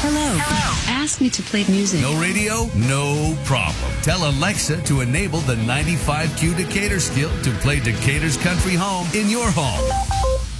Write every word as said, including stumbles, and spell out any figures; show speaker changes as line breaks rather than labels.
Hello.
Hello. Ask me to play music.
No radio? No problem. Tell Alexa to enable the ninety-five Q Decatur skill to play Decatur's Country Home in your home.